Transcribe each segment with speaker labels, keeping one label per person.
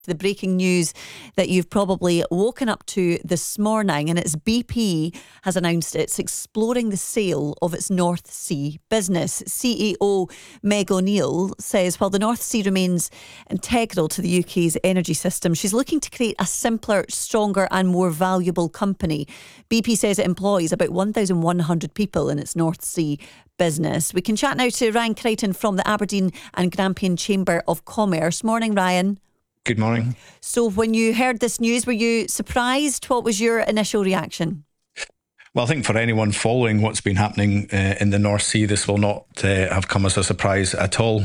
Speaker 1: The breaking news that you've probably woken up to this morning, and it's BP has announced it's exploring the sale of its North Sea business. CEO Meg O'Neill says while the North Sea remains integral to the UK's energy system, she's looking to create a simpler, stronger and more valuable company. BP says it employs about 1,100 people in its North Sea business. We can chat now to Ryan Crichton from the Aberdeen and Grampian Chamber of Commerce. Morning, Ryan.
Speaker 2: Good morning.
Speaker 1: So when you heard this news, were you surprised? What was your initial reaction?
Speaker 2: Well, I think for anyone following what's been happening in the North Sea, this will not have come as a surprise at all.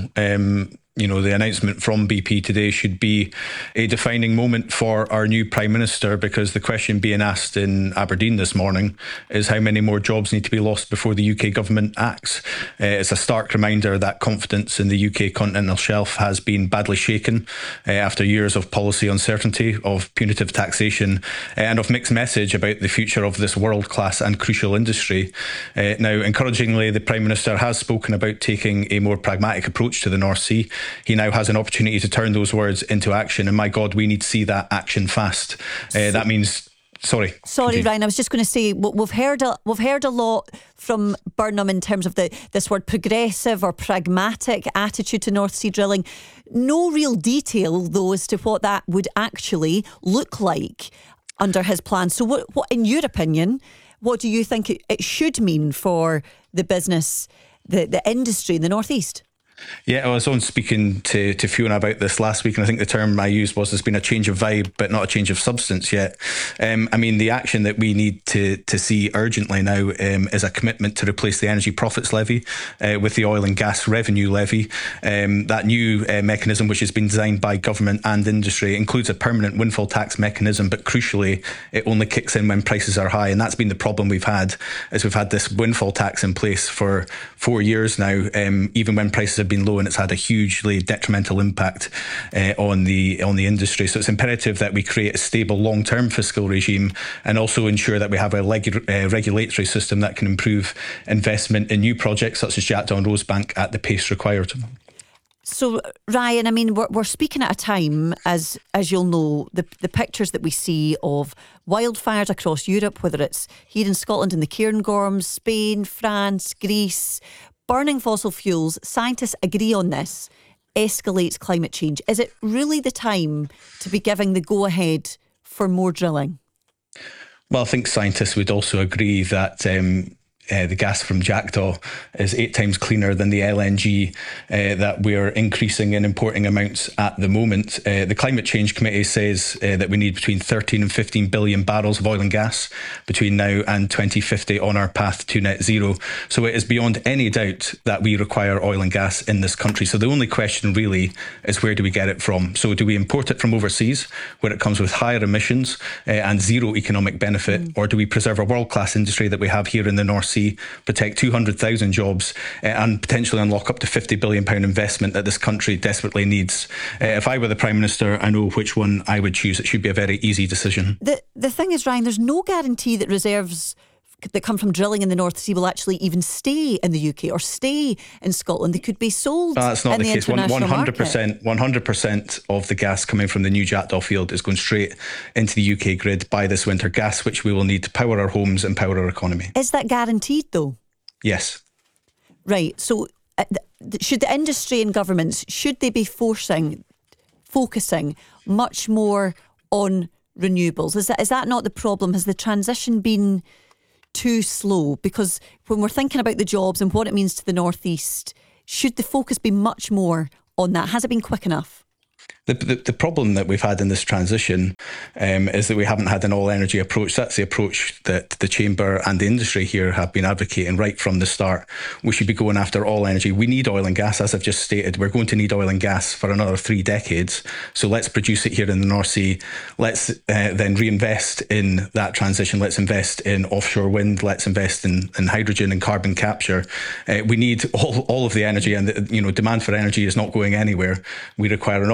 Speaker 2: The announcement from BP today should be a defining moment for our new Prime Minister, because the question being asked in Aberdeen this morning is how many more jobs need to be lost before the UK government acts. It's a stark reminder that confidence in the UK continental shelf has been badly shaken after years of policy uncertainty, of punitive taxation and of mixed message about the future of this world-class and crucial industry. Now, encouragingly, the Prime Minister has spoken about taking a more pragmatic approach to the North Sea. He now has an opportunity to turn those words into action, and my God, we need to see that action fast. That means... Sorry,
Speaker 1: Ryan. I was just going to say we've heard a lot from Burnham in terms of this word progressive or pragmatic attitude to North Sea drilling. No real detail though as to what that would actually look like under his plan. So, what in your opinion, what do you think it should mean for the business, the industry in the North East?
Speaker 2: Yeah, I was on speaking to Fiona about this last week, and I think the term I used was there's been a change of vibe, but not a change of substance yet. The action that we need to see urgently now is a commitment to replace the Energy Profits Levy with the Oil and Gas Revenue Levy. That new mechanism, which has been designed by government and industry, includes a permanent windfall tax mechanism, but crucially, it only kicks in when prices are high. And that's been the problem we've had this windfall tax in place for 4 years now, even when prices have been low, and it's had a hugely detrimental impact on the industry. So it's imperative that we create a stable long-term fiscal regime and also ensure that we have a regulatory system that can improve investment in new projects such as Jackdaw and Rosebank at the pace required.
Speaker 1: So, Ryan, we're speaking at a time, as you'll know, the pictures that we see of wildfires across Europe, whether it's here in Scotland in the Cairngorms, Spain, France, Greece, burning fossil fuels, scientists agree on this, escalates climate change. Is it really the time to be giving the go-ahead for more drilling?
Speaker 2: Well, I think scientists would also agree that the gas from Jackdaw is 8 times cleaner than the LNG that we're increasing in importing amounts at the moment. The Climate Change Committee says that we need between 13 and 15 billion barrels of oil and gas between now and 2050 on our path to net zero. So it is beyond any doubt that we require oil and gas in this country. So the only question really is, where do we get it from? So do we import it from overseas, where it comes with higher emissions and zero economic benefit, or do we preserve a world-class industry that we have here in the North Sea, protect 200,000 jobs and potentially unlock up to £50 billion investment that this country desperately needs? If I were the Prime Minister, I know which one I would choose. It should be a very easy decision.
Speaker 1: The thing is, Ryan, there's no guarantee that reserves that come from drilling in the North Sea will actually even stay in the UK or stay in Scotland. They could be sold.
Speaker 2: That's not
Speaker 1: in
Speaker 2: the case.
Speaker 1: 100%.
Speaker 2: 100% of the gas coming from the new Jackdaw field is going straight into the UK grid by this winter, gas which we will need to power our homes and power our economy.
Speaker 1: Is that guaranteed though?
Speaker 2: Yes.
Speaker 1: Right. So should the industry and governments, should they be focusing much more on renewables? Is that not the problem? Has the transition been too slow? Because when we're thinking about the jobs and what it means to the North East, should the focus be much more on that? Has it been quick enough?
Speaker 2: The problem that we've had in this transition is that we haven't had an all-energy approach. That's the approach that the Chamber and the industry here have been advocating right from the start. We should be going after all energy. We need oil and gas, as I've just stated. We're going to need oil and gas for another 3 decades. So let's produce it here in the North Sea. Let's then reinvest in that transition. Let's invest in offshore wind. Let's invest in hydrogen and carbon capture. We need all of the energy, and demand for energy is not going anywhere. We require an all-energy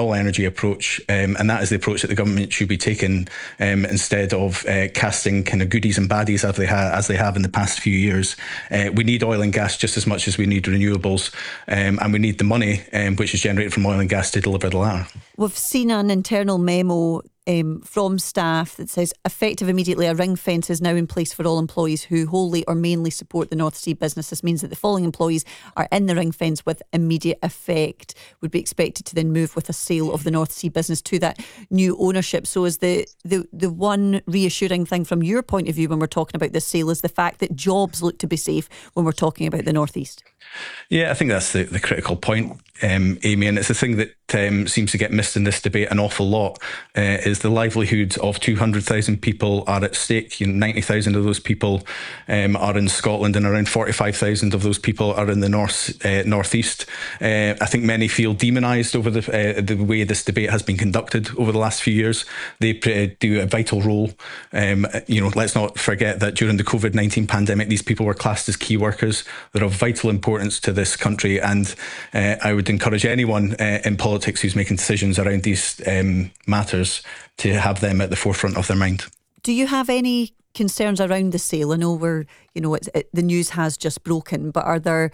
Speaker 2: energy approach, and that is the approach that the government should be taking, instead of casting kind of goodies and baddies as they have in the past few years. We need oil and gas just as much as we need renewables, and we need the money which is generated from oil and gas to deliver the latter. We've
Speaker 1: seen an internal memo from staff that says, effective immediately, a ring fence is now in place for all employees who wholly or mainly support the North Sea business. This means that the following employees are in the ring fence with immediate effect, would be expected to then move with a sale of the North Sea business to that new ownership. So is the one reassuring thing from your point of view when we're talking about this sale is the fact that jobs look to be safe when we're talking about the North East?
Speaker 2: Yeah, I think that's the critical point, Amy, and it's the thing that seems to get missed in this debate an awful lot, is the livelihood of 200,000 people are at stake. 90,000 of those people are in Scotland, and around 45,000 of those people are in the northeast. I think many feel demonised over the way this debate has been conducted over the last few years. They do a vital role. Let's not forget that during the COVID-19 pandemic, these people were classed as key workers. They're of vital importance to this country, and I would encourage anyone in politics who's making decisions around these matters to have them at the forefront of their mind.
Speaker 1: Do you have any concerns around the sale? I know the news has just broken, but are there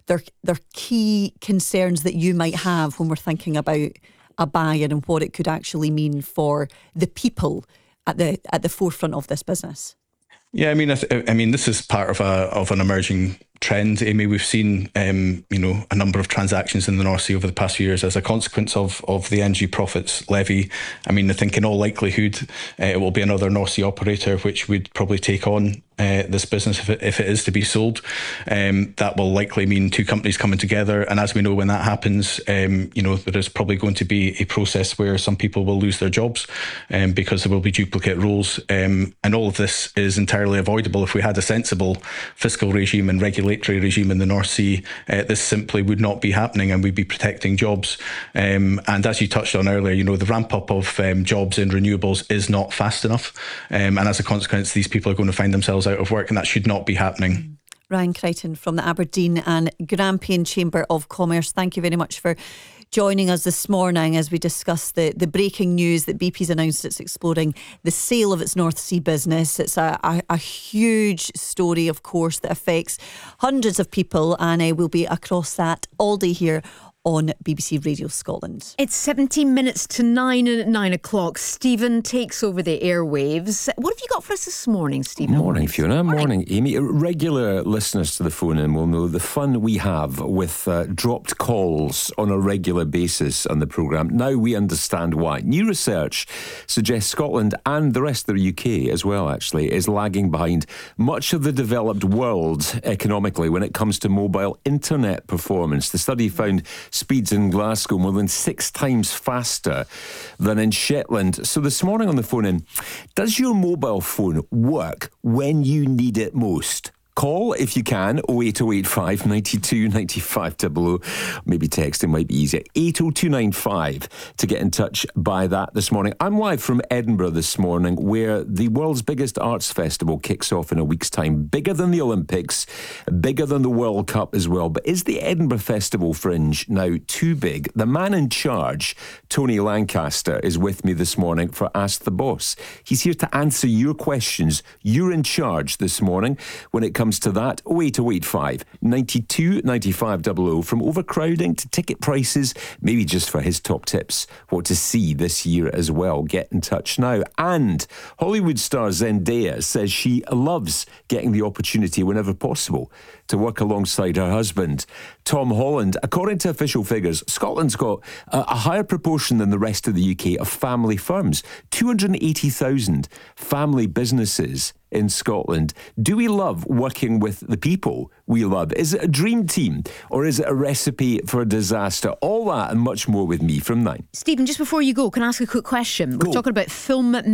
Speaker 1: key concerns that you might have when we're thinking about a buyer and what it could actually mean for the people at the forefront of this business?
Speaker 2: Yeah, I mean, this is part of an emerging trend, Amy. We've seen, a number of transactions in the North Sea over the past few years as a consequence of the Energy Profits Levy. I think in all likelihood, it will be another North Sea operator which would probably take on this business if it is to be sold. That will likely mean two companies coming together, and as we know, when that happens, there is probably going to be a process where some people will lose their jobs because there will be duplicate roles, and all of this is entirely avoidable if we had a sensible fiscal regime and regulatory regime in the North Sea. This simply would not be happening, and we'd be protecting jobs. And as you touched on earlier, the ramp up of jobs in renewables is not fast enough, and as a consequence, these people are going to find themselves out of work, and that should not be happening.
Speaker 1: Ryan Crichton from the Aberdeen and Grampian Chamber of Commerce, thank you very much for joining us this morning as we discuss the breaking news that BP's announced it's exploring the sale of its North Sea business. It's a huge story, of course, that affects hundreds of people, and we'll be across that all day here on BBC Radio Scotland.
Speaker 3: It's 17 minutes to 9, and at 9 o'clock, Stephen takes over the airwaves. What have you got for us this morning, Stephen?
Speaker 4: Morning, Fiona. Morning, Amy. Regular listeners to the phone-in will know the fun we have with dropped calls on a regular basis on the programme. Now we understand why. New research suggests Scotland and the rest of the UK as well, actually, is lagging behind much of the developed world economically when it comes to mobile internet performance. The study found speeds in Glasgow more than 6 times faster than in Shetland. So this morning on the phone-in, does your mobile phone work when you need it most? Call if you can, 08085 92 95 00. Maybe texting might be easier. 80295 to get in touch by that this morning. I'm live from Edinburgh this morning, where the world's biggest arts festival kicks off in a week's time. Bigger than the Olympics, bigger than the World Cup as well. But is the Edinburgh Festival Fringe now too big? The man in charge, Tony Lancaster, is with me this morning for Ask the Boss. He's here to answer your questions. You're in charge this morning when it comes to that. 08085 92 95 00. From overcrowding to ticket prices, maybe just for his top tips, what to see this year as well. Get in touch now. And Hollywood star Zendaya says she loves getting the opportunity whenever possible to work alongside her husband, Tom Holland. According to official figures, Scotland's got a higher proportion than the rest of the UK of family firms. 280,000 family businesses in Scotland. Do we love working with the people we love? Is it a dream team, or is it a recipe for disaster? All that and much more with me from 9.
Speaker 3: Stephen, just before you go, can I ask a quick question? We're talking about film